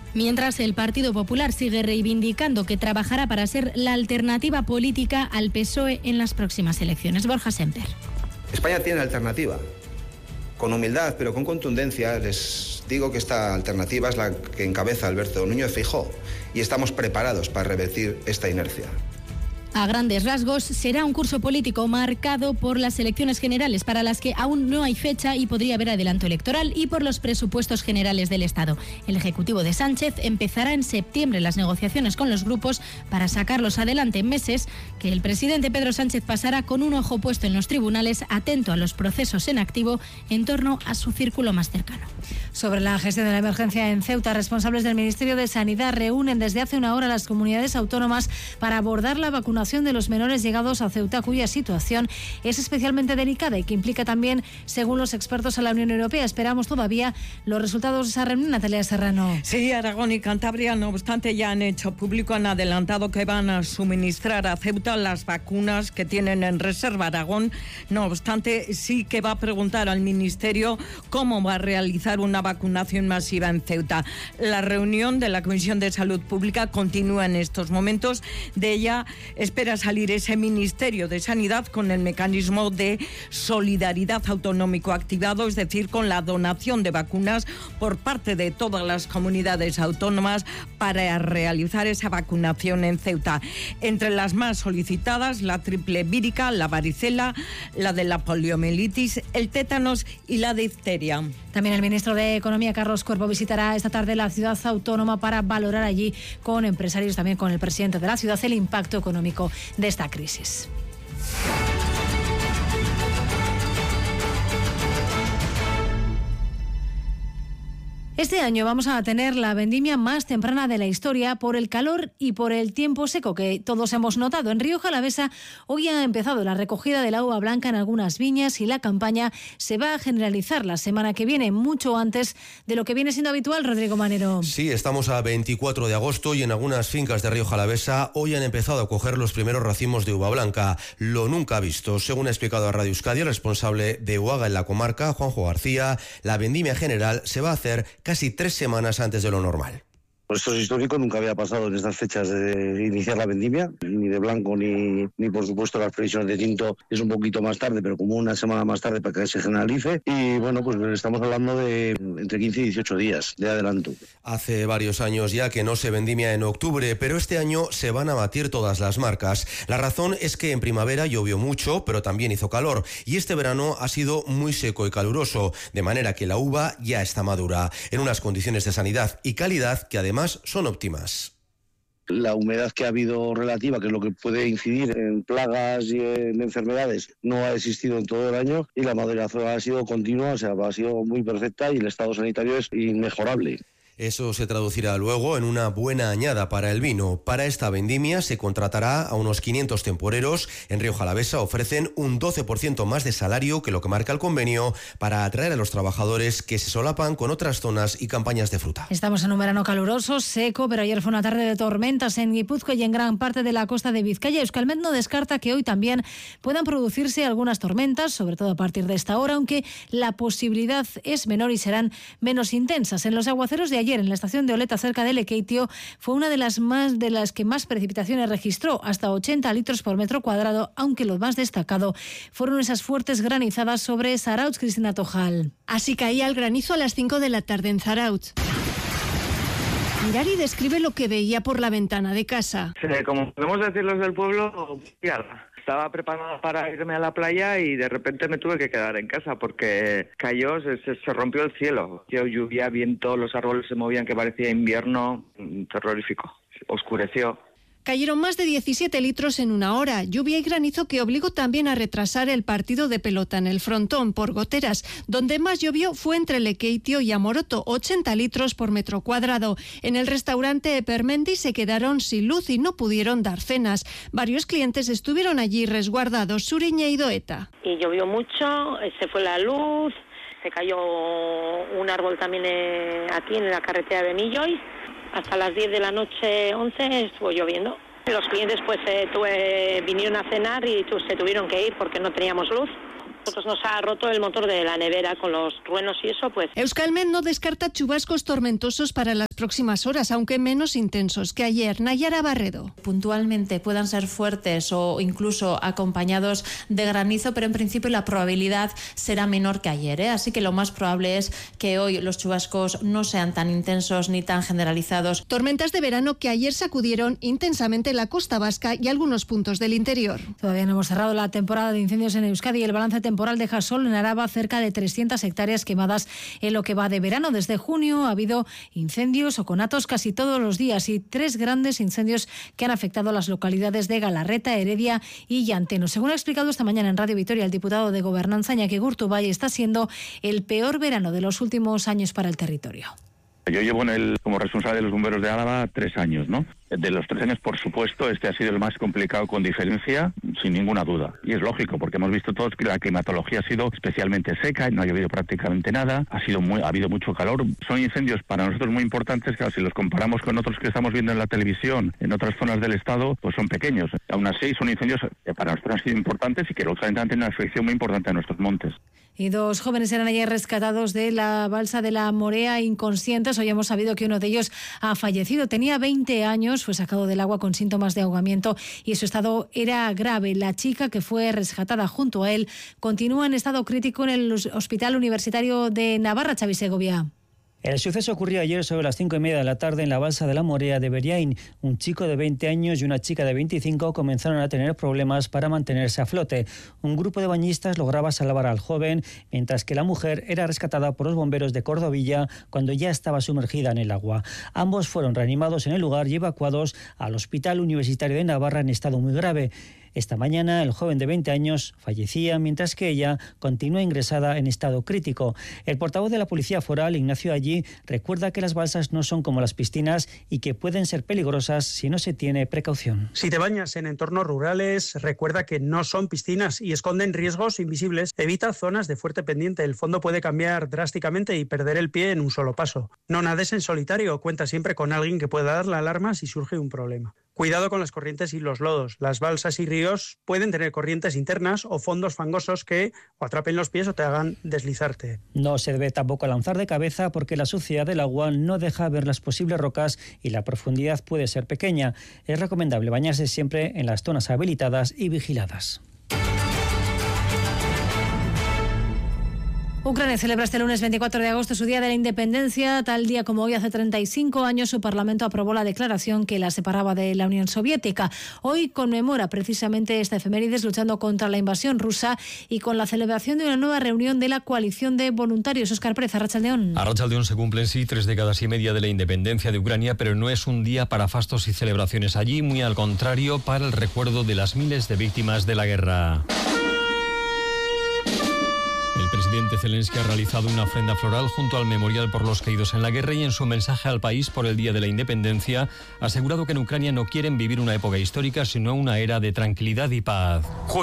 Mientras el Partido Popular sigue reivindicando que trabajará para ser la alternativa política al PSOE en las próximas elecciones. Borja Semper. España tiene alternativa. Con humildad, pero con contundencia, les digo que esta alternativa es la que encabeza Alberto Núñez Feijóo y estamos preparados para revertir esta inercia. A grandes rasgos, será un curso político marcado por las elecciones generales, para las que aún no hay fecha y podría haber adelanto electoral, y por los presupuestos generales del Estado. El Ejecutivo de Sánchez empezará en septiembre las negociaciones con los grupos para sacarlos adelante en meses que el presidente Pedro Sánchez pasará con un ojo puesto en los tribunales, atento a los procesos en activo en torno a su círculo más cercano. Sobre la gestión de la emergencia en Ceuta, responsables del Ministerio de Sanidad reúnen desde hace una hora a las comunidades autónomas para abordar la vacunación de los menores llegados a Ceuta, cuya situación es especialmente delicada y que implica también, según los expertos, a la Unión Europea. Esperamos todavía los resultados de esa reunión. Natalia Serrano. Sí, Aragón y Cantabria, no obstante, ya han hecho público, han adelantado que van a suministrar a Ceuta las vacunas que tienen en reserva. Aragón, no obstante, sí que va a preguntar al Ministerio cómo va a realizar una vacunación masiva en Ceuta. La reunión de la Comisión de Salud Pública continúa en estos momentos. De ella espera salir ese Ministerio de Sanidad con el mecanismo de solidaridad autonómico activado, es decir, con la donación de vacunas por parte de todas las comunidades autónomas para realizar esa vacunación en Ceuta. Entre las más solicitadas, la triple vírica, la varicela, la de la poliomielitis, el tétanos y la difteria. También el ministro de Economía, Carlos Cuerpo, visitará esta tarde la ciudad autónoma para valorar allí con empresarios, también con el presidente de la ciudad, el impacto económico de esta crisis. Este año vamos a tener la vendimia más temprana de la historia por el calor y por el tiempo seco que todos hemos notado. En Rioja Alavesa hoy ha empezado la recogida de la uva blanca en algunas viñas y la campaña se va a generalizar la semana que viene, mucho antes de lo que viene siendo habitual. Rodrigo Manero. Sí, estamos a 24 de agosto y en algunas fincas de Rioja Alavesa hoy han empezado a coger los primeros racimos de uva blanca. Lo nunca visto. Según ha explicado a Radio Euskadi el responsable de Uaga en la comarca, Juanjo García, la vendimia general se va a hacer casi 3 semanas antes de lo normal. Pues esto es histórico, nunca había pasado en estas fechas de iniciar la vendimia, ni de blanco ni por supuesto las previsiones de tinto es un poquito más tarde, pero como una semana más tarde para que se generalice. Y bueno, pues estamos hablando de entre 15 y 18 días de adelanto. Hace varios años ya que no se vendimia en octubre, pero este año se van a batir todas las marcas. La razón es que en primavera llovió mucho, pero también hizo calor, y este verano ha sido muy seco y caluroso, de manera que la uva ya está madura, en unas condiciones de sanidad y calidad que además son óptimas. La humedad que ha habido relativa, que es lo que puede incidir en plagas y en enfermedades, no ha existido en todo el año y la maduración ha sido continua, o sea, ha sido muy perfecta y el estado sanitario es inmejorable. Eso se traducirá luego en una buena añada para el vino. Para esta vendimia se contratará a unos 500 temporeros. En Rioja Alavesa ofrecen un 12% más de salario que lo que marca el convenio para atraer a los trabajadores que se solapan con otras zonas y campañas de fruta. Estamos en un verano caluroso, seco, pero ayer fue una tarde de tormentas en Guipúzcoa y en gran parte de la costa de Vizcaya. Euskalmet no descarta que hoy también puedan producirse algunas tormentas, sobre todo a partir de esta hora, aunque la posibilidad es menor y serán menos intensas. En los aguaceros de ayer, en la estación de Oleta, cerca de Lekeitio, fue una de las que más precipitaciones registró, hasta 80 litros por metro cuadrado, aunque lo más destacado fueron esas fuertes granizadas sobre Zarautz. Cristina Tojal. Así caía el granizo a las 5 de la tarde en Zarautz. Mirari describe lo que veía por la ventana de casa. Como podemos decir los del pueblo, estaba preparada para irme a la playa y de repente me tuve que quedar en casa porque cayó, se rompió el cielo. Lluvia, viento, los árboles se movían que parecía invierno, terrorífico. Oscureció. Cayeron más de 17 litros en una hora, lluvia y granizo que obligó también a retrasar el partido de pelota en el frontón por goteras. Donde más llovió fue entre Lekeitio y Amoroto, 80 litros por metro cuadrado. En el restaurante Epermendi se quedaron sin luz y no pudieron dar cenas. Varios clientes estuvieron allí resguardados. Suriña y Doeta. Y llovió mucho, se fue la luz, se cayó un árbol también aquí en la carretera de Benillois. Hasta las 10 de la noche, 11, estuvo lloviendo. Los clientes vinieron a cenar y se tuvieron que ir porque no teníamos luz. nosotros nos ha roto el motor de la nevera con los truenos y eso, pues. Euskalmet no descarta chubascos tormentosos para las próximas horas, aunque menos intensos que ayer. Nayara Barredo. Puntualmente puedan ser fuertes o incluso acompañados de granizo, pero en principio la probabilidad será menor que ayer, ¿eh? Así que lo más probable es que hoy los chubascos no sean tan intensos ni tan generalizados. Tormentas de verano que ayer sacudieron intensamente la costa vasca y algunos puntos del interior. Todavía no hemos cerrado la temporada de incendios en Euskadi y el balance temporal deja solo en Araba cerca de 300 hectáreas quemadas en lo que va de verano. Desde junio ha habido incendios o conatos casi todos los días y 3 grandes incendios que han afectado a las localidades de Galarreta, Heredia y Llanteno. Según ha explicado esta mañana en Radio Vitoria el diputado de Gobernanza, Iñaki Gurtubay, está siendo el peor verano de los últimos años para el territorio. Yo llevo como responsable de los bomberos de Álava 3 años, ¿no? De los 3 años, por supuesto, este ha sido el más complicado con diferencia, sin ninguna duda. Y es lógico, porque hemos visto todos que la climatología ha sido especialmente seca, no ha llovido prácticamente nada, ha habido mucho calor. Son incendios para nosotros muy importantes, que si los comparamos con otros que estamos viendo en la televisión, en otras zonas del Estado, pues son pequeños. Aún así, son incendios que para nosotros han sido importantes y que lógicamente han tenido una afección muy importante a nuestros montes. Y 2 jóvenes eran ayer rescatados de la balsa de la Morea inconscientes. Hoy hemos sabido que uno de ellos ha fallecido. Tenía 20 años, fue sacado del agua con síntomas de ahogamiento y su estado era grave. La chica que fue rescatada junto a él continúa en estado crítico en el Hospital Universitario de Navarra. Xavi Segovia. El suceso ocurrió ayer sobre las 5:30 de la tarde en la balsa de la Morea de Beriain. Un chico de 20 años y una chica de 25 comenzaron a tener problemas para mantenerse a flote. Un grupo de bañistas lograba salvar al joven, mientras que la mujer era rescatada por los bomberos de Cordovilla cuando ya estaba sumergida en el agua. Ambos fueron reanimados en el lugar y evacuados al Hospital Universitario de Navarra en estado muy grave. Esta mañana el joven de 20 años fallecía, mientras que ella continúa ingresada en estado crítico. El portavoz de la Policía Foral, Ignacio Allí, recuerda que las balsas no son como las piscinas y que pueden ser peligrosas si no se tiene precaución. Si te bañas en entornos rurales, recuerda que no son piscinas y esconden riesgos invisibles. Evita zonas de fuerte pendiente. El fondo puede cambiar drásticamente y perder el pie en un solo paso. No nades en solitario. Cuenta siempre con alguien que pueda dar la alarma si surge un problema. Cuidado con las corrientes y los lodos. Las balsas y ríos pueden tener corrientes internas o fondos fangosos que o atrapen los pies o te hagan deslizarte. No se debe tampoco lanzar de cabeza porque la suciedad del agua no deja ver las posibles rocas y la profundidad puede ser pequeña. Es recomendable bañarse siempre en las zonas habilitadas y vigiladas. Ucrania celebra este lunes 24 de agosto su Día de la Independencia. Tal día como hoy, hace 35 años, su Parlamento aprobó la declaración que la separaba de la Unión Soviética. Hoy conmemora precisamente esta efemérides luchando contra la invasión rusa y con la celebración de una nueva reunión de la coalición de voluntarios. Óscar Pérez, Arratsaldeón. Arratsaldeón, se cumplen 3 décadas y media de la independencia de Ucrania, pero no es un día para fastos y celebraciones allí, muy al contrario, para el recuerdo de las miles de víctimas de la guerra. El presidente Zelensky ha realizado una ofrenda floral junto al memorial por los caídos en la guerra y en su mensaje al país por el Día de la Independencia ha asegurado que en Ucrania no quieren vivir una época histórica, sino una era de tranquilidad y paz.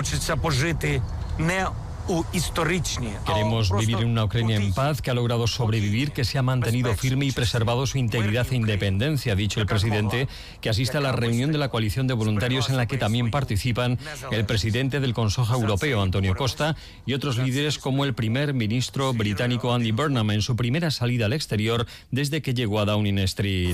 Queremos vivir en una Ucrania en paz que ha logrado sobrevivir, que se ha mantenido firme y preservado su integridad e independencia, ha dicho el presidente, que asiste a la reunión de la coalición de voluntarios en la que también participan el presidente del Consejo Europeo, Antonio Costa, y otros líderes como el primer ministro británico Andy Burnham en su primera salida al exterior desde que llegó a Downing Street.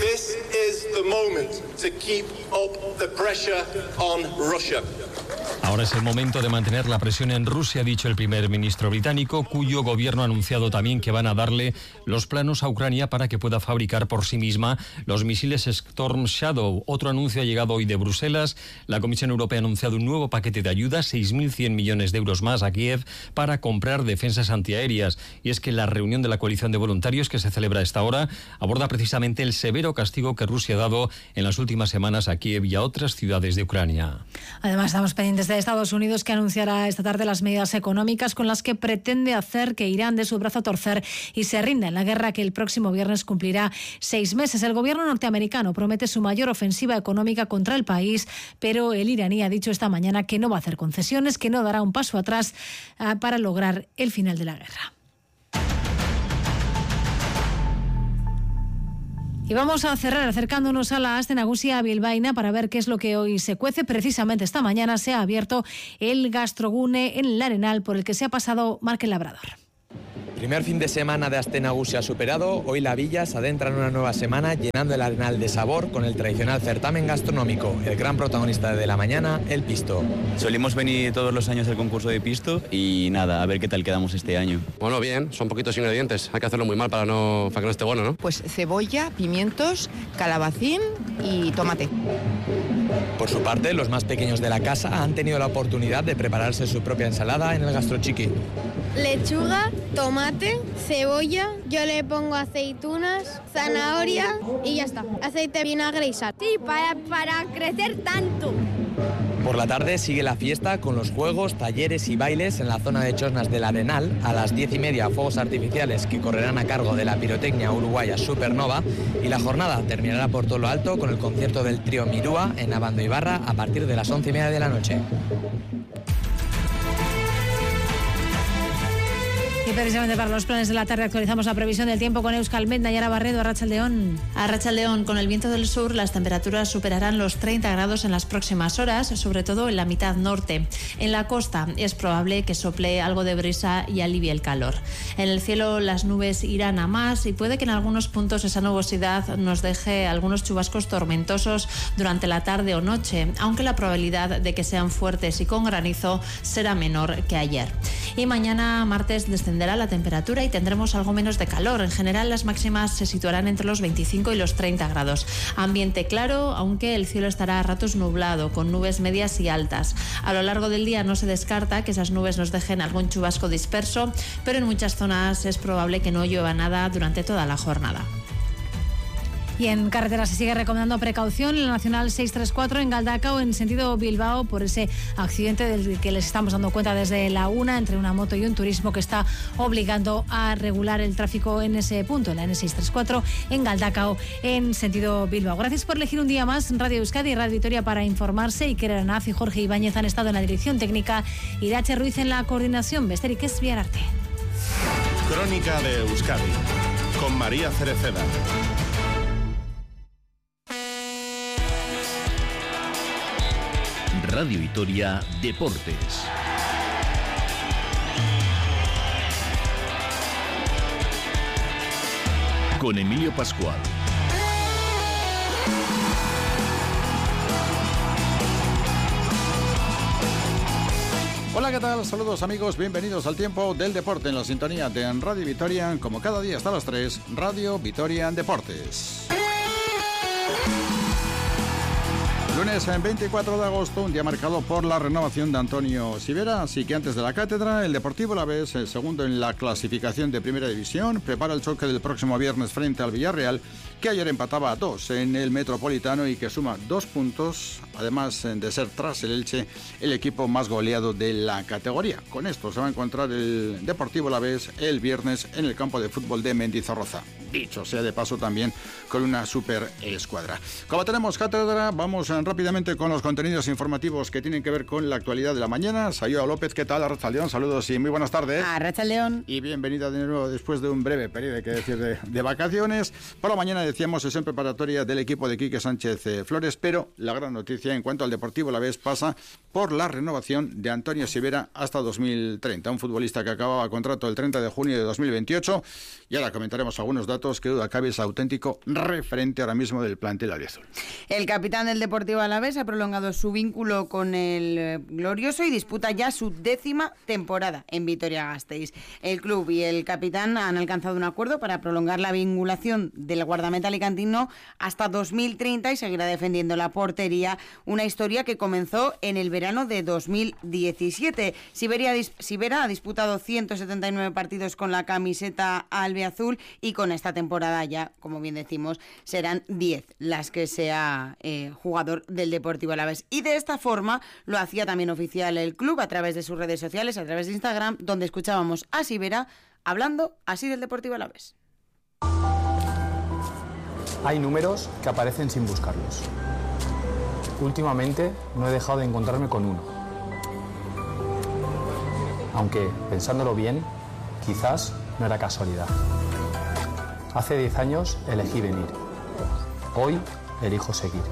Ahora es el momento de mantener la presión en Rusia, ha dicho el primer ministro británico, cuyo gobierno ha anunciado también que van a darle los planos a Ucrania para que pueda fabricar por sí misma los misiles Storm Shadow. Otro anuncio ha llegado hoy de Bruselas. La Comisión Europea ha anunciado un nuevo paquete de ayuda, 6.100 millones de euros más a Kiev para comprar defensas antiaéreas. Y es que la reunión de la coalición de voluntarios que se celebra a esta hora aborda precisamente el severo castigo que Rusia ha dado en las últimas semanas a Kiev y a otras ciudades de Ucrania. Además, estamos pendientes de Estados Unidos, que anunciará esta tarde las medidas económicas con las que pretende hacer que Irán dé su brazo a torcer y se rinda en la guerra que el próximo viernes cumplirá 6 meses. El gobierno norteamericano promete su mayor ofensiva económica contra el país, pero el iraní ha dicho esta mañana que no va a hacer concesiones, que no dará un paso atrás para lograr el final de la guerra. Y vamos a cerrar acercándonos a la Aste Nagusia bilbaína para ver qué es lo que hoy se cuece. Precisamente esta mañana se ha abierto el Gastrogune en el Arenal, por el que se ha pasado Marc el Labrador. Primer fin de semana de Aste Nagusia superado, hoy la villa se adentra en una nueva semana llenando el Arenal de sabor con el tradicional certamen gastronómico. El gran protagonista de la mañana, el pisto. Solimos venir todos los años al concurso de pisto y nada, a ver qué tal quedamos este año. Bueno, bien, son poquitos ingredientes, hay que hacerlo muy mal para que no esté bueno, ¿no? Pues cebolla, pimientos, calabacín y tomate. Por su parte, los más pequeños de la casa han tenido la oportunidad de prepararse su propia ensalada en el Gastrochiqui. Lechuga, tomate, cebolla, yo le pongo aceitunas, zanahoria y ya está. Aceite, vinagre y sal. Sí, para crecer tanto. Por la tarde sigue la fiesta con los juegos, talleres y bailes en la zona de Chosnas del Arenal. A las 10:30 fuegos artificiales que correrán a cargo de la pirotecnia uruguaya Supernova, y la jornada terminará por todo lo alto con el concierto del trío Mirúa en Abando Ibarra a partir de las 11:30 de la noche. Y precisamente para los planes de la tarde actualizamos la previsión del tiempo con Euskalmet, Nayara Barredo, Arratsaldeón. Arratsaldeón, con el viento del sur las temperaturas superarán los 30 grados en las próximas horas, sobre todo en la mitad norte. En la costa es probable que sople algo de brisa y alivie el calor. En el cielo las nubes irán a más y puede que en algunos puntos esa nubosidad nos deje algunos chubascos tormentosos durante la tarde o noche, aunque la probabilidad de que sean fuertes y con granizo será menor que ayer. Y mañana martes descenderá la temperatura y tendremos algo menos de calor. En general las máximas se situarán entre los 25 y los 30 grados. Ambiente claro, aunque el cielo estará a ratos nublado, con nubes medias y altas. A lo largo del día no se descarta que esas nubes nos dejen algún chubasco disperso, pero en muchas zonas es probable que no llueva nada durante toda la jornada. Y en carretera se sigue recomendando precaución en la Nacional 634 en Galdacao en sentido Bilbao por ese accidente del que les estamos dando cuenta desde la 1 entre una moto y un turismo que está obligando a regular el tráfico en ese punto, en la N634 en Galdacao en sentido Bilbao. Gracias por elegir un día más Radio Euskadi y Radio Vitoria para informarse. Iker Aranaz y Jorge Ibáñez han estado en la dirección técnica, Irache Ruiz en la coordinación. Besterik ez, bihar arte. Crónica de Euskadi con María Cereceda. Radio Vitoria Deportes. Con Emilio Pascual. Hola, ¿qué tal? Saludos amigos, bienvenidos al tiempo del deporte en la sintonía de Radio Vitoria, como cada día hasta las 3, Radio Vitoria Deportes. Lunes 24 de agosto, un día marcado por la renovación de Antonio Sivera, así que antes de la cátedra, el Deportivo Alavés, el segundo en la clasificación de Primera División, prepara el choque del próximo viernes frente al Villarreal, que ayer empataba a 2 en el Metropolitano y que suma 2 puntos, además de ser tras el Elche el equipo más goleado de la categoría. Con esto se va a encontrar el Deportivo Alavés el viernes en el campo de fútbol de Mendizorroza. Dicho sea de paso también con una super escuadra. Como tenemos cátedra, vamos rápidamente con los contenidos informativos que tienen que ver con la actualidad de la mañana. Sayoa López, ¿qué tal? Arratsaldeón, saludos y muy buenas tardes. Arratsaldeón. Y bienvenida de nuevo después de un breve periodo, hay que decir, de vacaciones. Por la mañana decíamos sesión preparatoria del equipo de Quique Sánchez Flores, pero la gran noticia en cuanto al Deportivo Alavés pasa por la renovación de Antonio Sivera hasta 2030, un futbolista que acababa contrato el 30 de junio de 2028 y ahora comentaremos algunos datos que duda cabe es auténtico referente ahora mismo del plantel albiazul. El capitán del Deportivo Alavés ha prolongado su vínculo con el glorioso y disputa ya su 10ª temporada en Vitoria-Gasteiz. El club y el capitán han alcanzado un acuerdo para prolongar la vinculación del guardameta alicantino hasta 2030 y seguirá defendiendo la portería, una historia que comenzó en el verano de 2017. Sivera ha disputado 179 partidos con la camiseta albiazul y con esta temporada ya, como bien decimos, serán 10 las que sea jugador del Deportivo Alavés. Y de esta forma lo hacía también oficial el club a través de sus redes sociales, a través de Instagram, donde escuchábamos a Sivera hablando así del Deportivo Alavés. Hay números que aparecen sin buscarlos. Últimamente no he dejado de encontrarme con uno. Aunque, pensándolo bien, quizás no era casualidad. Hace 10 años elegí venir. Hoy elijo seguir.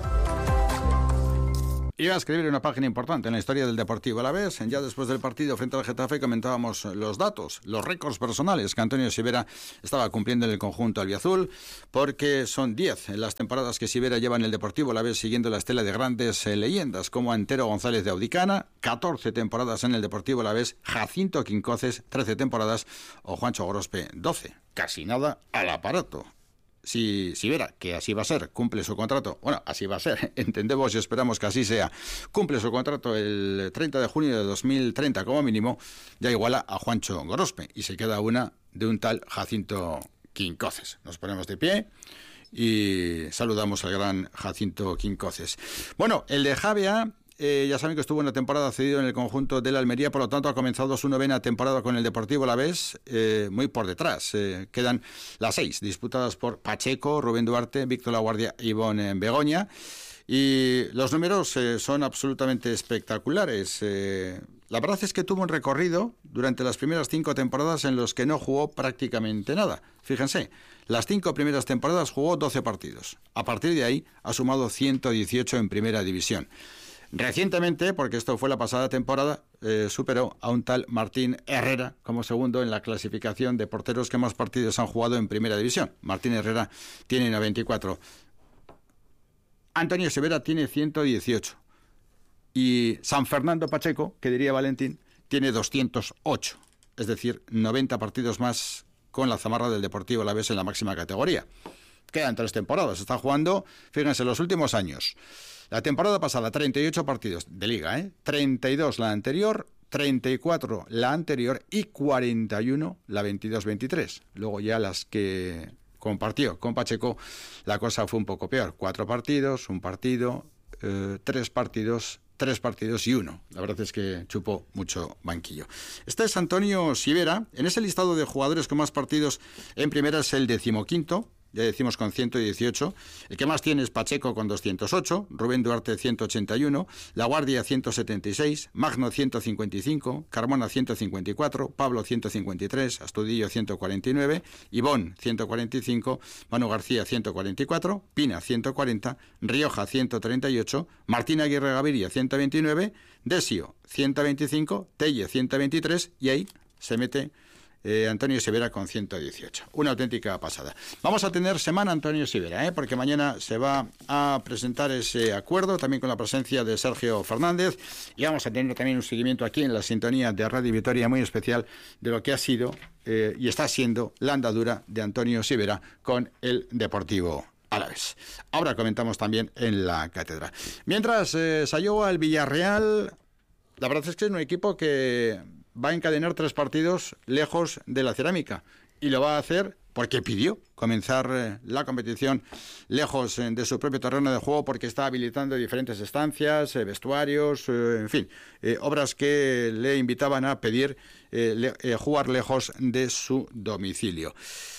Iba a escribir una página importante en la historia del Deportivo Alavés. Ya después del partido frente al Getafe comentábamos los datos, los récords personales que Antonio Sivera estaba cumpliendo en el conjunto albiazul, porque son 10 las temporadas que Sivera lleva en el Deportivo Alavés siguiendo la estela de grandes leyendas como Antero González de Audicana, 14 temporadas en el Deportivo Alavés, Jacinto Quincoces, 13 temporadas, o Juancho Gorospe, 12. Casi nada al aparato. Si Sivera, que así va a ser, cumple su contrato, bueno, así va a ser, entendemos y esperamos que así sea, cumple su contrato el 30 de junio de 2030 como mínimo, ya iguala a Juancho Gorospe y se queda una de un tal Jacinto Quincoces. Nos ponemos de pie y saludamos al gran Jacinto Quincoces. Bueno, el de Javia... ya saben que estuvo una temporada cedido en el conjunto de la Almería, por lo tanto ha comenzado su 9ª temporada con el Deportivo Alavés, muy por detrás. Quedan las 6 disputadas por Pacheco, Rubén Duarte, Víctor Laguardia y Ivonne Begoña. Y los números son absolutamente espectaculares. La verdad es que tuvo un recorrido durante las primeras 5 temporadas en los que no jugó prácticamente nada. Fíjense, las 5 primeras temporadas jugó 12 partidos. A partir de ahí ha sumado 118 en Primera División. Recientemente, porque esto fue la pasada temporada, superó a un tal Martín Herrera como segundo en la clasificación de porteros que más partidos han jugado en Primera División. Martín Herrera tiene 94. Antonio Sivera tiene 118. Y San Fernando Pacheco, que diría Valentín, tiene 208. Es decir, 90 partidos más con la zamarra del Deportivo Alavés en la máxima categoría. Quedan 3 temporadas. Está jugando, fíjense, los últimos años. La temporada pasada, 38 partidos de Liga, 32 la anterior, 34 la anterior y 41 la 22-23. Luego ya las que compartió con Pacheco, la cosa fue un poco peor. 4 partidos, 1 partido, 3 partidos, 3 partidos y 1. La verdad es que chupó mucho banquillo. Este es Antonio Sivera. En ese listado de jugadores con más partidos en primera es el 15º. Ya decimos con 118, el que más tiene es Pacheco con 208, Rubén Duarte 181, Laguardia 176, Magno 155, Carmona 154, Pablo 153, Astudillo 149, Ivón 145, Manu García 144, Pina 140, Rioja 138, Martín Aguirre Gaviria 129, Desio 125, Telle 123 y ahí se mete Antonio Sivera con 118. Una auténtica pasada. Vamos a tener semana Antonio Sivera, porque mañana se va a presentar ese acuerdo, también con la presencia de Sergio Fernández, y vamos a tener también un seguimiento aquí en la sintonía de Radio Vitoria muy especial de lo que ha sido y está siendo la andadura de Antonio Sivera con el Deportivo Alavés. Ahora comentamos también en la cátedra. Mientras salió al Villarreal, la verdad es que es un equipo que va a encadenar 3 partidos lejos de la cerámica y lo va a hacer porque pidió comenzar la competición lejos de su propio terreno de juego, porque está habilitando diferentes estancias, vestuarios, en fin, obras que le invitaban a pedir jugar lejos de su domicilio.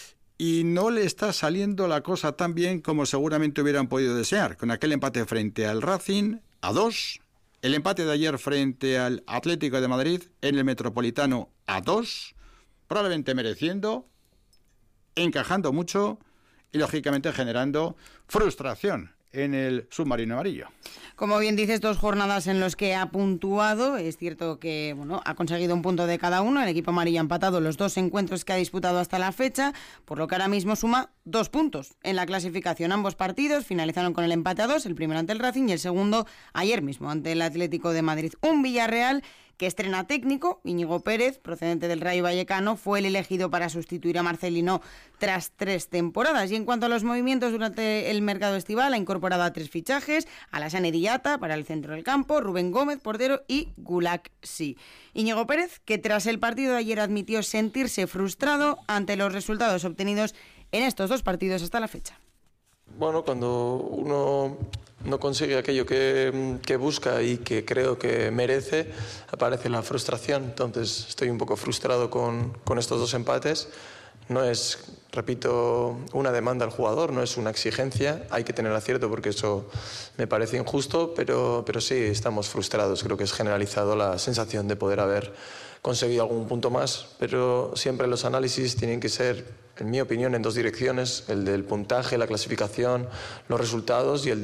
Y no le está saliendo la cosa tan bien como seguramente hubieran podido desear, con aquel empate frente al Racing a 2, el empate de ayer frente al Atlético de Madrid en el Metropolitano a 2, probablemente mereciendo, encajando mucho y lógicamente generando frustración en el submarino amarillo. Como bien dices, 2 jornadas en las que ha puntuado. Es cierto que ha conseguido un punto de cada uno. El equipo amarillo ha empatado los 2 encuentros que ha disputado hasta la fecha, por lo que ahora mismo suma 2 puntos en la clasificación. Ambos partidos finalizaron con el empate a 2, el primero ante el Racing y el segundo ayer mismo ante el Atlético de Madrid. Un Villarreal que estrena técnico. Íñigo Pérez, procedente del Rayo Vallecano, fue el elegido para sustituir a Marcelino tras 3 temporadas. Y en cuanto a los movimientos durante el mercado estival, ha incorporado a 3 fichajes: Alassane Diatta para el centro del campo, Rubén Gómez, portero, y Gulak Si. Íñigo Pérez, que tras el partido de ayer admitió sentirse frustrado ante los resultados obtenidos en estos 2 partidos hasta la fecha. Bueno, cuando uno no consigue aquello que busca y que creo que merece, aparece la frustración. Entonces estoy un poco frustrado con estos 2 empates. No es, repito, una demanda al jugador, no es una exigencia. Hay que tener acierto porque eso me parece injusto, pero sí estamos frustrados. Creo que es generalizado la sensación de poder haber conseguido algún punto más, pero siempre los análisis tienen que ser, en mi opinión, en dos direcciones: el del puntaje, la clasificación, los resultados, y el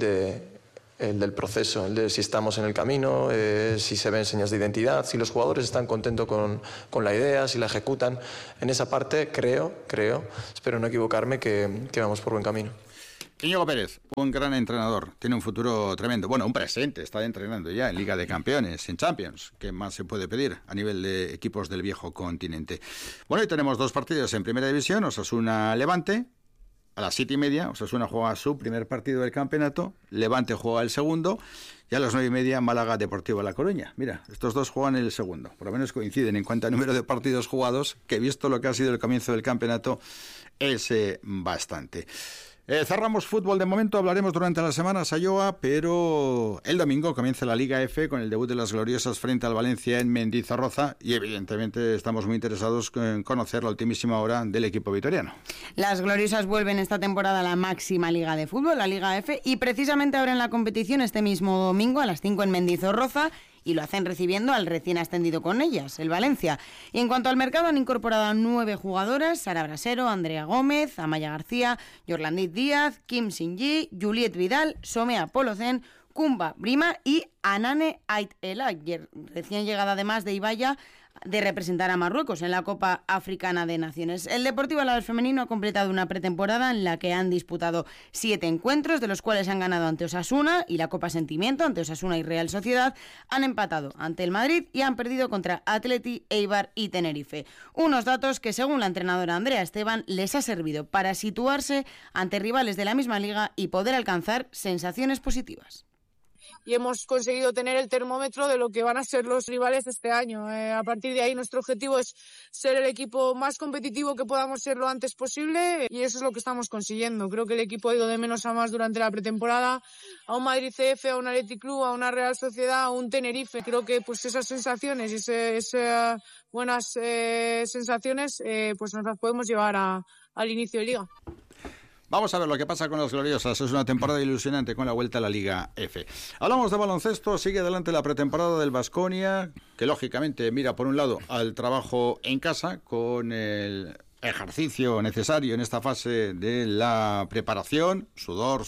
del proceso, el de si estamos en el camino, si se ven señas de identidad, si los jugadores están contentos con la idea, si la ejecutan. En esa parte creo, espero no equivocarme, que vamos por buen camino. Íñigo Pérez, un gran entrenador, tiene un futuro tremendo. Bueno, un presente, está entrenando ya en Liga de Campeones, en Champions. ¿Qué más se puede pedir a nivel de equipos del viejo continente? Bueno, hoy tenemos 2 partidos en Primera División, Osasuna-Levante. A las 7:30, Osasuna juega su primer partido del campeonato, Levante juega el segundo, y a las 9:30, Málaga Deportivo La Coruña. Mira, estos dos juegan el segundo, por lo menos coinciden en cuanto a número de partidos jugados, que visto lo que ha sido el comienzo del campeonato, es bastante. Cerramos fútbol de momento, hablaremos durante la semana, Sayoa, pero el domingo comienza la Liga F con el debut de las gloriosas frente al Valencia en Mendizorroza, y evidentemente estamos muy interesados en conocer la ultimísima hora del equipo vitoriano. Las gloriosas vuelven esta temporada a la máxima liga de fútbol, la Liga F, y precisamente abren la competición este mismo domingo a las 5 en Mendizorroza, y lo hacen recibiendo al recién ascendido con ellas, el Valencia. Y en cuanto al mercado, han incorporado a 9 jugadoras: Sara Brasero, Andrea Gómez, Amaya García, Yorlandit Díaz, Kim Sin-ji, Juliet Vidal, Somea Polocén, Kumba Brima y Anane Ait El Ayer, recién llegada además de Ibaya, de representar a Marruecos en la Copa Africana de Naciones. El Deportivo Alavés femenino ha completado una pretemporada en la que han disputado 7 encuentros, de los cuales han ganado ante Osasuna y la Copa Sentimiento, ante Osasuna y Real Sociedad, han empatado ante el Madrid y han perdido contra Atleti, Eibar y Tenerife. Unos datos que, según la entrenadora Andrea Esteban, les ha servido para situarse ante rivales de la misma liga y poder alcanzar sensaciones positivas. Y hemos conseguido tener el termómetro de lo que van a ser los rivales este año. A partir de ahí nuestro objetivo es ser el equipo más competitivo que podamos ser lo antes posible, y eso es lo que estamos consiguiendo. Creo que el equipo ha ido de menos a más durante la pretemporada, a un Madrid CF, a un Athletic Club, a una Real Sociedad, a un Tenerife. Creo que pues esas sensaciones, esas buenas sensaciones, pues nos las podemos llevar al inicio de Liga. Vamos a ver lo que pasa con las gloriosas. Es una temporada ilusionante con la vuelta a la Liga F. Hablamos de baloncesto. Sigue adelante la pretemporada del Baskonia, que lógicamente mira por un lado al trabajo en casa con el ejercicio necesario en esta fase de la preparación, sudor,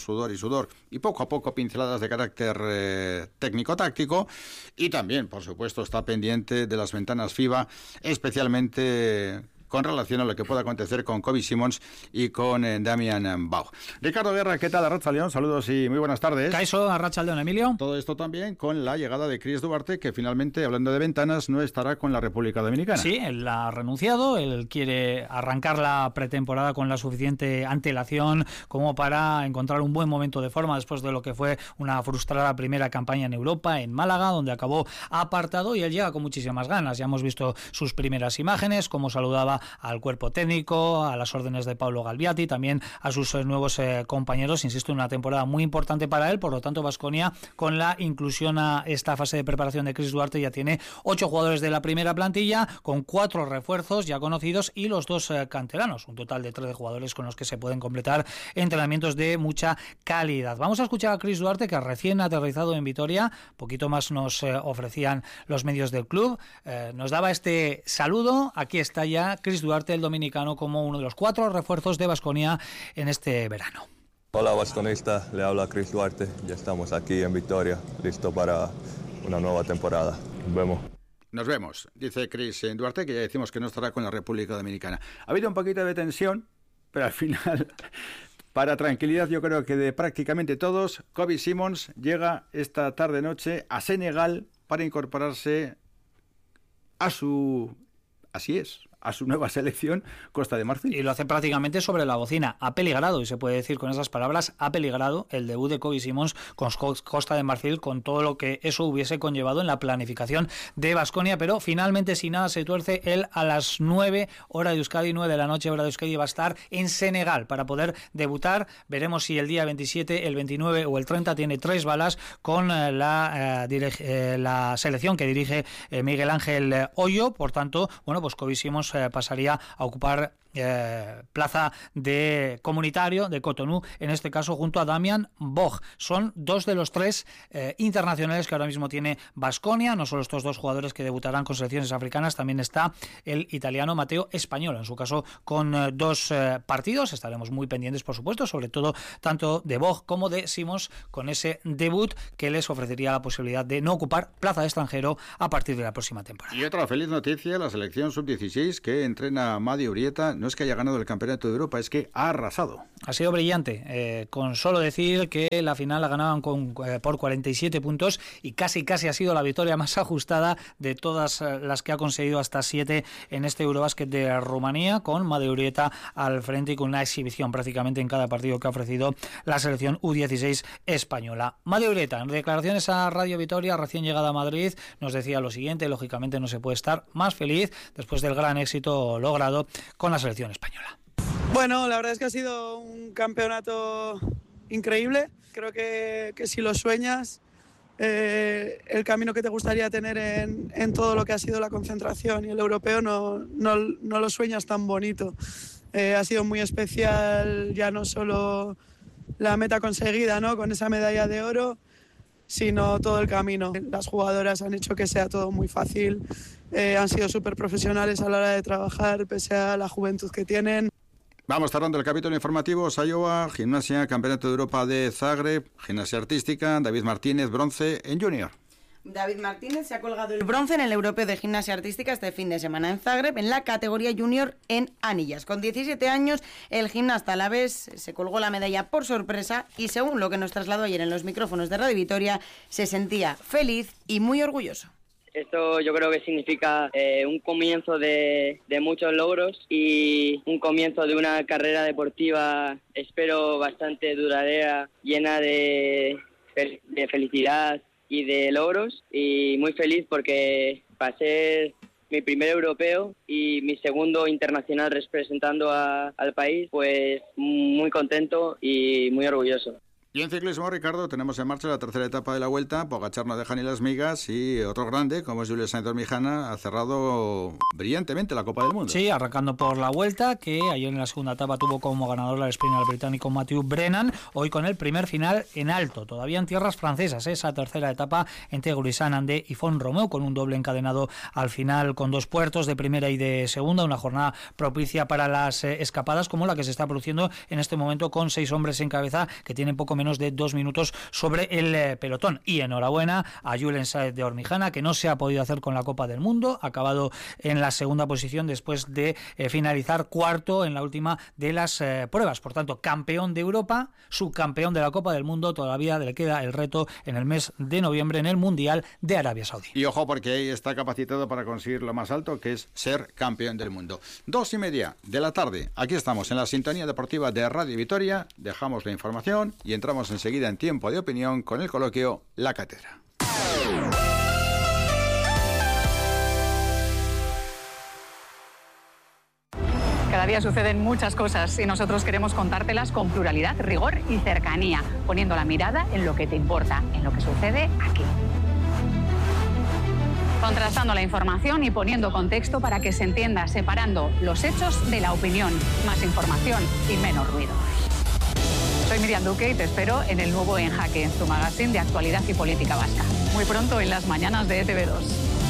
y poco a poco pinceladas de carácter técnico-táctico, y también, por supuesto, está pendiente de las ventanas FIBA, especialmente con relación a lo que pueda acontecer con Kobe Simons y con Damian Bau. Ricardo Guerra, ¿qué tal? Arratsaldeon, saludos y muy buenas tardes. Caixo, Arratsaldeon, Emilio. Todo esto también con la llegada de Chris Duarte, que finalmente, hablando de ventanas, no estará con la República Dominicana. Sí, él ha renunciado, él quiere arrancar la pretemporada con la suficiente antelación como para encontrar un buen momento de forma después de lo que fue una frustrada primera campaña en Europa, en Málaga, donde acabó apartado, y él llega con muchísimas ganas. Ya hemos visto sus primeras imágenes, cómo saludaba al cuerpo técnico, a las órdenes de Paulo Galviati, también a sus nuevos compañeros. Insisto, una temporada muy importante para él. Por lo tanto, Baskonia, con la inclusión a esta fase de preparación de Chris Duarte, ya tiene 8 jugadores de la primera plantilla, con 4 refuerzos ya conocidos y los 2 canteranos, un total de 13 jugadores con los que se pueden completar entrenamientos de mucha calidad. Vamos a escuchar a Chris Duarte, que recién aterrizado en Vitoria, poquito más nos ofrecían los medios del club, nos daba este saludo. Aquí está ya Chris Duarte, el dominicano, como uno de los 4 refuerzos de Baskonia en este verano. Hola basconista, le habla Chris Duarte. Ya estamos aquí en Vitoria, listo para una nueva temporada. Nos vemos. Nos vemos, dice Chris Duarte, que ya decimos que no estará con la República Dominicana. Ha habido un poquito de tensión, pero al final, para tranquilidad yo creo que de prácticamente todos, Kobe Simons llega esta tarde-noche a Senegal para incorporarse a su nueva selección, Costa de Marfil. Y lo hace prácticamente sobre la bocina. Ha peligrado, y se puede decir con esas palabras, ha peligrado el debut de Kobe Simons con Costa de Marfil, con todo lo que eso hubiese conllevado en la planificación de Baskonia, pero finalmente, si nada se tuerce, él a las 9 hora de Euskadi, 9 de la noche hora de Euskadi, va a estar en Senegal para poder debutar. Veremos si el día 27, el 29 o el 30 tiene 3 balas con la selección que dirige Miguel Ángel Hoyo. Por tanto, bueno, pues Kobe Simons años pasaría a ocupar plaza de comunitario de Cotonou, en este caso junto a Damian Bog. Son dos de los tres internacionales que ahora mismo tiene Baskonia. No solo estos dos jugadores que debutarán con selecciones africanas, también está el italiano Matteo Español, en su caso con 2 partidos. Estaremos muy pendientes, por supuesto, sobre todo tanto de Bog como de Simons, con ese debut que les ofrecería la posibilidad de no ocupar plaza de extranjero a partir de la próxima temporada. Y otra feliz noticia, la selección sub-16 que entrena a Madi Urieta, no es que haya ganado el Campeonato de Europa, es que ha arrasado. Ha sido brillante, con solo decir que la final la ganaban por 47 puntos y casi ha sido la victoria más ajustada de todas las que ha conseguido hasta 7 en este Eurobasket de Rumanía, con Madi Urieta al frente y con una exhibición prácticamente en cada partido que ha ofrecido la selección U16 española. Madi Urieta, en declaraciones a Radio Vitoria, recién llegada a Madrid, nos decía lo siguiente: lógicamente no se puede estar más feliz después del gran éxito logrado con la selección española. Bueno, la verdad es que ha sido un campeonato increíble. Creo que si lo sueñas, el camino que te gustaría tener en todo lo que ha sido la concentración y el europeo no lo sueñas tan bonito. Ha sido muy especial ya no solo la meta conseguida, ¿no?, con esa medalla de oro, sino todo el camino. Las jugadoras han hecho que sea todo muy fácil, han sido súper profesionales a la hora de trabajar, pese a la juventud que tienen. Vamos cerrando el capítulo informativo. Sayoa, gimnasia, Campeonato de Europa de Zagreb, gimnasia artística, David Martínez, bronce en junior. David Martínez se ha colgado el bronce en el Europeo de Gimnasia Artística este fin de semana en Zagreb, en la categoría junior en anillas. Con 17 años, el gimnasta alavés se colgó la medalla por sorpresa y, según lo que nos trasladó ayer en los micrófonos de Radio Vitoria, se sentía feliz y muy orgulloso. Esto yo creo que significa un comienzo de muchos logros y un comienzo de una carrera deportiva, espero, bastante duradera, llena de felicidad y de logros, y muy feliz porque pasé mi primer europeo y mi segundo internacional representando al país, pues muy contento y muy orgulloso. Y en ciclismo, Ricardo, tenemos en marcha la tercera etapa de la Vuelta. Pogačar no deja ni las migas y otro grande, como es Julio Sainz-Dormijana, ha cerrado brillantemente la Copa del Mundo. Sí, arrancando por la Vuelta, que ayer en la segunda etapa tuvo como ganador al sprinter británico Matthew Brennan, hoy con el primer final en alto, todavía en tierras francesas, esa tercera etapa entre Gruissan-Andé y Font Romeu, con un doble encadenado al final con 2 puertos de primera y de segunda, una jornada propicia para las escapadas como la que se está produciendo en este momento, con 6 hombres en cabeza que tienen poco menos de 2 minutos sobre el pelotón. Y enhorabuena a Julen Sainz-Dormijana, que no se ha podido hacer con la Copa del Mundo, ha acabado en la segunda posición después de finalizar cuarto en la última de las pruebas. Por tanto, campeón de Europa, subcampeón de la Copa del Mundo, todavía le queda el reto en el mes de noviembre en el Mundial de Arabia Saudí. Y ojo, porque ahí está capacitado para conseguir lo más alto, que es ser campeón del mundo. 2:30 de la tarde, aquí estamos en la sintonía deportiva de Radio Vitoria, dejamos la información y entramos enseguida en tiempo de opinión con el coloquio La Cátedra. Cada día suceden muchas cosas y nosotros queremos contártelas con pluralidad, rigor y cercanía, poniendo la mirada en lo que te importa, en lo que sucede aquí. Contrastando la información y poniendo contexto para que se entienda, separando los hechos de la opinión. Más información y menos ruido. Soy Miriam Duque y te espero en el nuevo En Jaque, tu magazine de actualidad y política vasca. Muy pronto en las mañanas de ETV2.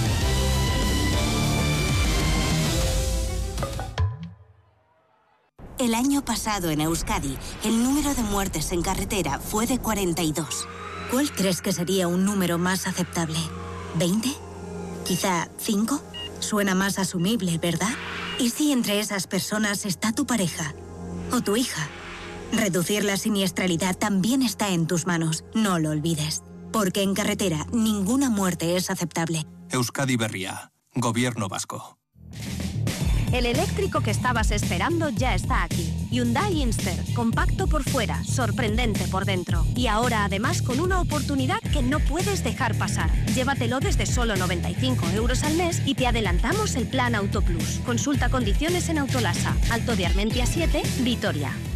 El año pasado en Euskadi, el número de muertes en carretera fue de 42. ¿Cuál crees que sería un número más aceptable? ¿20? ¿Quizá 5? Suena más asumible, ¿verdad? ¿Y si entre esas personas está tu pareja o tu hija? Reducir la siniestralidad también está en tus manos, no lo olvides. Porque en carretera ninguna muerte es aceptable. Euskadi Berria, Gobierno Vasco. El eléctrico que estabas esperando ya está aquí. Hyundai Inster, compacto por fuera, sorprendente por dentro. Y ahora además con una oportunidad que no puedes dejar pasar. Llévatelo desde solo 95 € al mes y te adelantamos el plan Auto Plus. Consulta condiciones en Autolasa. Alto de Armentia 7, Vitoria.